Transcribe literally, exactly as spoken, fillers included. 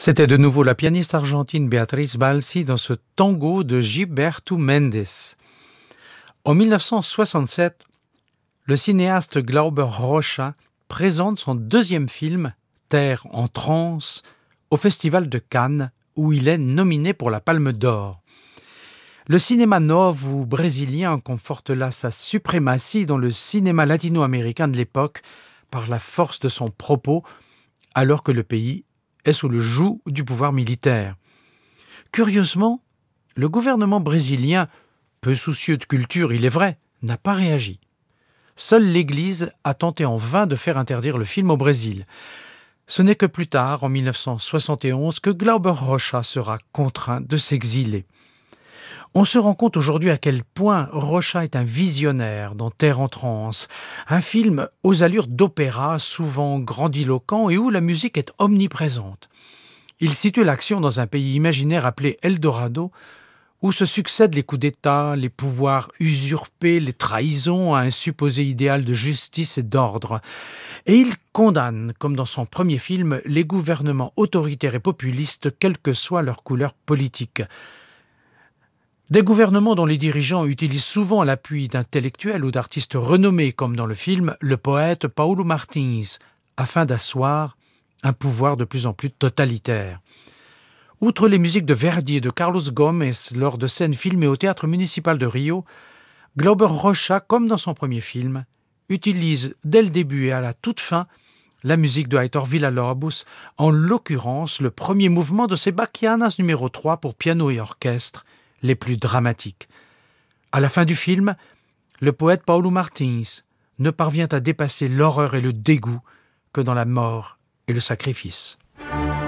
C'était de nouveau la pianiste argentine Beatriz Balsi dans ce tango de Gilberto Mendes. En mille neuf cent soixante-sept, le cinéaste Glauber Rocha présente son deuxième film, Terre en transe, au Festival de Cannes, où il est nominé pour la Palme d'Or. Le cinéma novo brésilien conforte là sa suprématie dans le cinéma latino-américain de l'époque par la force de son propos, alors que le pays est sous le joug du pouvoir militaire. Curieusement, le gouvernement brésilien, peu soucieux de culture, il est vrai, n'a pas réagi. Seule l'Église a tenté en vain de faire interdire le film au Brésil. Ce n'est que plus tard, en mille neuf cent soixante et onze, que Glauber Rocha sera contraint de s'exiler. On se rend compte aujourd'hui à quel point Rocha est un visionnaire dans Terre en transe, un film aux allures d'opéra, souvent grandiloquent et où la musique est omniprésente. Il situe l'action dans un pays imaginaire appelé Eldorado, où se succèdent les coups d'État, les pouvoirs usurpés, les trahisons à un supposé idéal de justice et d'ordre. Et il condamne, comme dans son premier film, les gouvernements autoritaires et populistes, quelle que soit leur couleur politique. Des gouvernements dont les dirigeants utilisent souvent l'appui d'intellectuels ou d'artistes renommés, comme dans le film le poète Paulo Martins, afin d'asseoir un pouvoir de plus en plus totalitaire. Outre les musiques de Verdi et de Carlos Gomes lors de scènes filmées au théâtre municipal de Rio, Glauber Rocha, comme dans son premier film, utilise dès le début et à la toute fin la musique de Heitor Villa-Lobos, en l'occurrence le premier mouvement de ses Bachianas numéro trois pour piano et orchestre, les plus dramatiques. À la fin du film, le poète Paulo Martins ne parvient à dépasser l'horreur et le dégoût que dans la mort et le sacrifice.